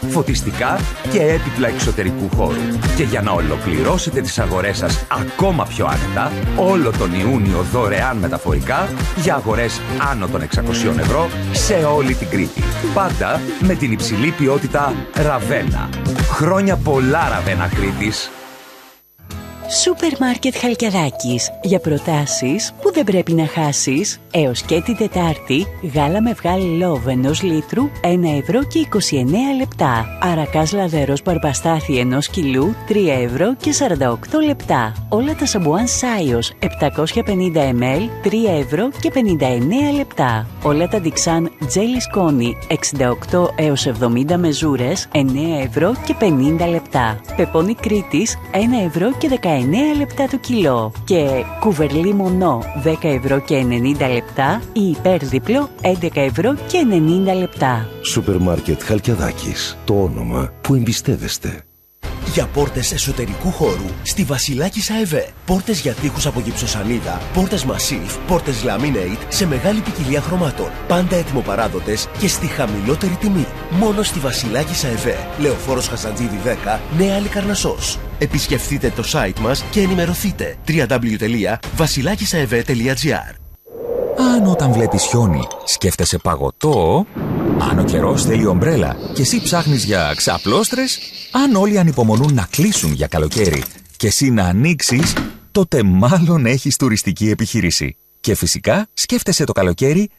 φωτιστικά και έπιπλα εξωτερικού χώρου. Και για να ολοκληρώσετε τις αγορές σας ακόμα πιο άνετα, όλο τον Ιούνιο δωρεάν μεταφορικά για αγορές άνω των 600 ευρώ σε όλη την Κρήτη. Πάντα με την υψηλή ποιότητα Ραβένα. Χρόνια πολλά, Ραβένα Κρήτης. Σούπερ Μάρκετ Χαλκιαδάκης. Για προτάσεις που δεν πρέπει να χάσεις. Έως και την Τετάρτη, γάλα με βγάλι λόβ 1 λίτρου, 1 ευρώ και 29 λεπτά. Αρακάς λαδερός μπαρμπαστάθι 1 κιλού, 3 ευρώ και 48 λεπτά. Όλα τα σαμπουάν Σάιος 750 ml, 3 ευρώ και 59 λεπτά. Όλα τα Dixan τζέλι σκόνη 68 έως 70 μεζούρες, 9 ευρώ και 50 λεπτά. Πεπόνι Κρήτης, 1 ευρώ και 19 λεπτά το κιλό. Και κουβερλί μονό 10 ευρώ και 90 λεπτά ή υπέρδιπλο 11 ευρώ και 90 λεπτά. Σούπερ Μάρκετ Χαλκιαδάκης. Το όνομα που εμπιστεύεστε. Για πόρτες εσωτερικού χώρου στη Βασιλάκης ΑΕΒ. Πόρτες για τοίχους από γυψοσανίδα, πόρτες Massif, πόρτες Laminate σε μεγάλη ποικιλία χρωμάτων. Πάντα έτοιμοπαράδοτες και στη χαμηλότερη τιμή. Μόνο στη Βασιλάκης ΑΕΒ. Λεωφόρος Χαζαντζίδη 10, Νέα Αλικαρνασσός. Επισκεφτείτε το site μας και ενημερωθείτε. www.vasilakisaev.gr. Αν όταν βλέπεις χιόνι σκέφτεσαι παγωτό, αν ο καιρός θέλει ομπρέλα και εσύ ψάχνεις για ξαπλώστρες, αν όλοι ανυπομονούν να κλείσουν για καλοκαίρι και εσύ να ανοίξεις, τότε μάλλον έχεις τουριστική επιχείρηση. Και φυσικά σκέφτεσαι το καλοκαίρι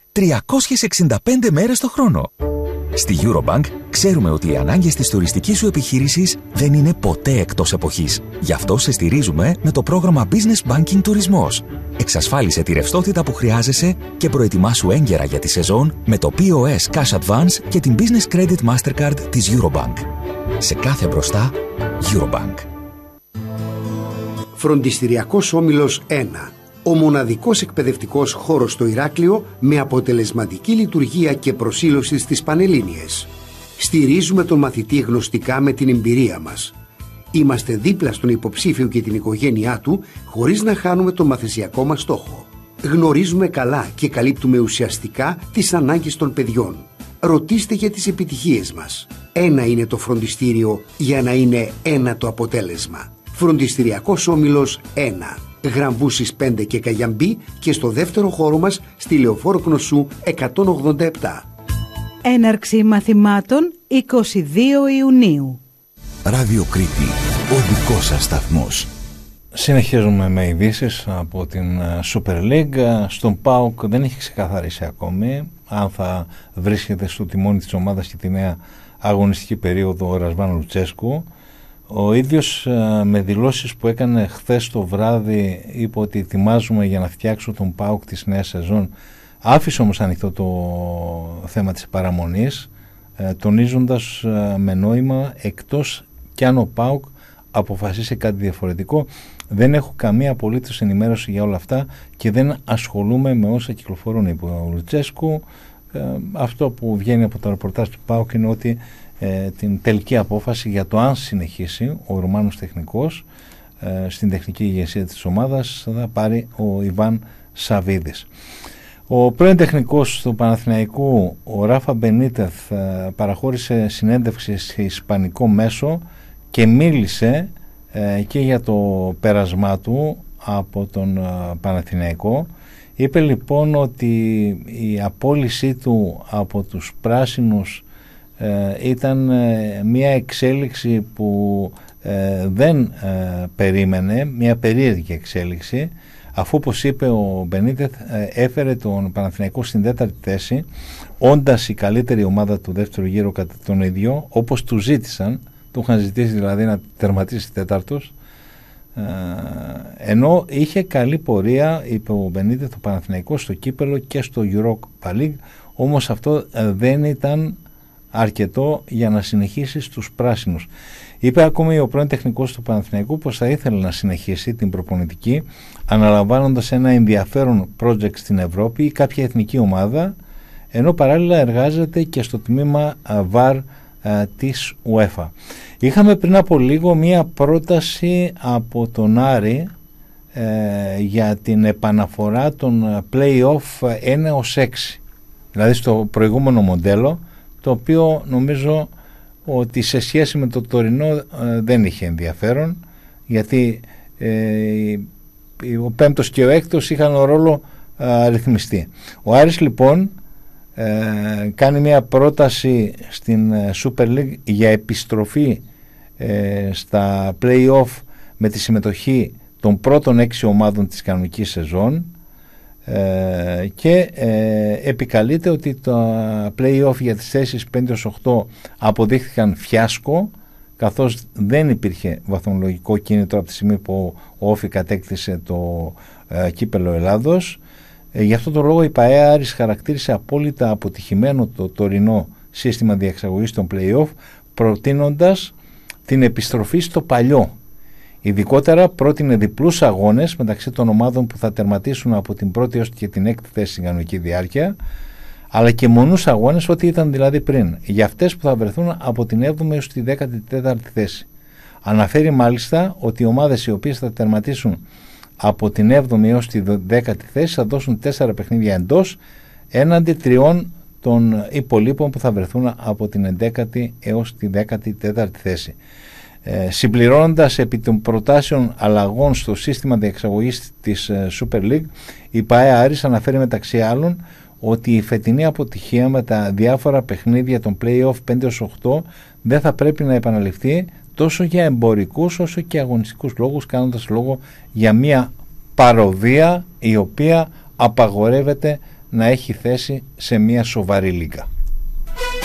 365 μέρες το χρόνο. Στη Eurobank ξέρουμε ότι οι ανάγκες της τουριστικής σου επιχείρησης δεν είναι ποτέ εκτός εποχής. Γι' αυτό σε στηρίζουμε με το πρόγραμμα Business Banking Τουρισμός. Εξασφάλισε τη ρευστότητα που χρειάζεσαι και προετοιμάσου έγκαιρα για τη σεζόν με το POS Cash Advance και την Business Credit Mastercard της Eurobank. Σε κάθε μπροστά, Eurobank. Φροντιστηριακός Όμιλος 1. Ο μοναδικός εκπαιδευτικός χώρος στο Ηράκλειο με αποτελεσματική λειτουργία και προσήλωση στις Πανελλήνιες. Στηρίζουμε τον μαθητή γνωστικά με την εμπειρία μας. Είμαστε δίπλα στον υποψήφιο και την οικογένειά του χωρίς να χάνουμε τον μαθησιακό μας στόχο. Γνωρίζουμε καλά και καλύπτουμε ουσιαστικά τις ανάγκες των παιδιών. Ρωτήστε για τις επιτυχίες μας. Ένα είναι το φροντιστήριο για να είναι ένα το αποτέλεσμα. Φροντιστηριακός Όμιλος 1. Γραμβούσης 5 και Καγιαμπή και στο δεύτερο χώρο μας στη Λεωφόρο Κνωσού 187. Έναρξη μαθημάτων 22 Ιουνίου. Ράδιο Κρήτη, ο δικός σας σταθμός. Συνεχίζουμε με ειδήσεις από την Super League. Στον ΠΑΟΚ δεν έχει ξεκαθαρίσει ακόμη αν θα βρίσκεται στο τιμόνι της ομάδας και τη νέα αγωνιστική περίοδο ο Ρασβάν Λουτσέσκου. Ο ίδιος με δηλώσεις που έκανε χθες το βράδυ είπε ότι ετοιμάζουμε για να φτιάξω τον ΠΑΟΚ της νέας σεζόν. Άφησε όμως ανοιχτό το θέμα της παραμονής, τονίζοντας με νόημα εκτός κι αν ο ΠΑΟΚ αποφασίσει κάτι διαφορετικό. Δεν έχω καμία απολύτως ενημέρωση για όλα αυτά και δεν ασχολούμαι με όσα κυκλοφορούν, είπε ο Λουτσέσκου. Αυτό που βγαίνει από το ρεπορτάζ του ΠΑΟΚ είναι ότι την τελική απόφαση για το αν συνεχίσει ο Ρουμάνος τεχνικός στην τεχνική ηγεσία της ομάδας θα πάρει ο Ιβάν Σαβίδης. Ο πρώην τεχνικός του Παναθηναϊκού, ο Ράφα Μπενίτεθ, παραχώρησε συνέντευξη σε ισπανικό μέσο και μίλησε και για το πέρασμά του από τον Παναθηναϊκό. Είπε λοιπόν ότι η απόλυσή του από τους πράσινους ήταν μια εξέλιξη που δεν περίμενε, μια περίεργη εξέλιξη, αφού όπως είπε ο Μπενίτεθ έφερε τον Παναθηναϊκό στην 4η θέση, όντας η καλύτερη ομάδα του δεύτερου γύρου κατά τον ίδιο, όπως του ζήτησαν, του είχαν ζητήσει δηλαδή να τερματίσει τέταρτος, ενώ είχε καλή πορεία, είπε ο Μπενίτεθ, το Παναθηναϊκό στο κύπελο και στο Europa League, όμως αυτό δεν ήταν αρκετό για να συνεχίσει στους πράσινους. Είπε ακόμη ο πρώην τεχνικός του Παναθηναϊκού πως θα ήθελε να συνεχίσει την προπονητική αναλαμβάνοντας ένα ενδιαφέρον project στην Ευρώπη ή κάποια εθνική ομάδα, ενώ παράλληλα εργάζεται και στο τμήμα VAR της UEFA. Είχαμε πριν από λίγο μία πρόταση από τον Άρη για την επαναφορά των play-off 1-6, δηλαδή στο προηγούμενο μοντέλο, το οποίο νομίζω ότι σε σχέση με το τωρινό δεν είχε ενδιαφέρον, γιατί ο πέμπτος και ο έκτος είχαν ρόλο ρυθμιστή. Ο Άρης λοιπόν κάνει μια πρόταση στην Super League για επιστροφή στα play-off με τη συμμετοχή των πρώτων 6 ομάδων της κανονικής σεζόν, και επικαλείται ότι τα play-off για τις θέσεις 5-8 αποδείχθηκαν φιάσκο, καθώς δεν υπήρχε βαθμολογικό κίνητρο από τη στιγμή που ο Όφη κατέκτησε το κύπελλο Ελλάδος. Γι' αυτό το λόγο η ΠΑΕ Άρης χαρακτήρισε απόλυτα αποτυχημένο το τωρινό σύστημα διεξαγωγής των play-off, προτείνοντας την επιστροφή στο παλιό. Ειδικότερα πρότεινε διπλούς αγώνες μεταξύ των ομάδων που θα τερματίσουν από την πρώτη έως και την έκτη θέση στην κανονική διάρκεια, αλλά και μονούς αγώνες, ό,τι ήταν δηλαδή πριν, για αυτές που θα βρεθούν από την 7η έως τη 14η θέση. Αναφέρει μάλιστα ότι οι ομάδες οι οποίες θα τερματίσουν από την 7η έως τη 10η θέση θα δώσουν 4 παιχνίδια εντός, έναντι 3 των υπολείπων που θα βρεθούν από την 11η έως τη 14η θέση. Συμπληρώνοντας επί των προτάσεων αλλαγών στο σύστημα διεξαγωγής της Super League, η ΠΑΕ Άρης αναφέρει μεταξύ άλλων ότι η φετινή αποτυχία με τα διάφορα παιχνίδια των play-off 5-8 δεν θα πρέπει να επαναληφθεί τόσο για εμπορικούς όσο και αγωνιστικούς λόγους, κάνοντας λόγο για μια παροδία η οποία απαγορεύεται να έχει θέση σε μια σοβαρή λίγα.